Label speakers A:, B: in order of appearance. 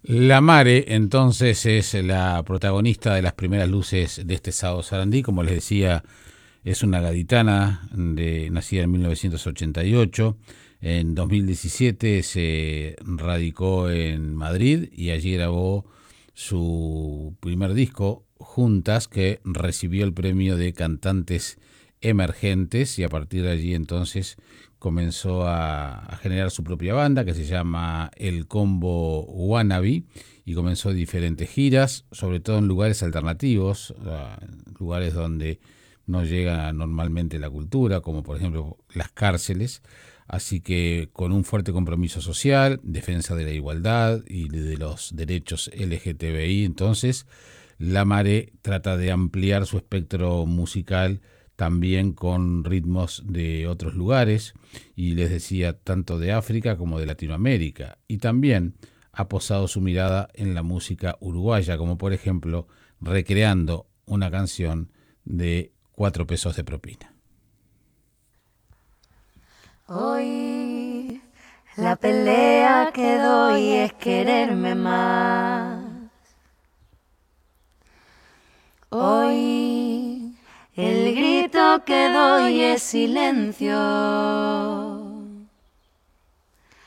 A: La Mare, entonces, es la protagonista de las primeras luces de este sábado Sarandí. Como les decía, es una gaditana nacida en 1988. En 2017 se radicó en Madrid y allí grabó su primer disco, Juntas, que recibió el premio de cantantes emergentes, y a partir de allí entonces comenzó a generar su propia banda que se llama El Combo Wannabe, y comenzó diferentes giras, sobre todo en lugares alternativos, lugares donde no llega normalmente la cultura, como por ejemplo las cárceles. Así que con un fuerte compromiso social, defensa de la igualdad y de los derechos LGTBI, entonces La Mare trata de ampliar su espectro musical también con ritmos de otros lugares, y les decía, tanto de África como de Latinoamérica, y también ha posado su mirada en la música uruguaya, como por ejemplo recreando una canción de 4 pesos de propina.
B: Hoy la pelea que doy es quererme más. Hoy el grito que doy es silencio.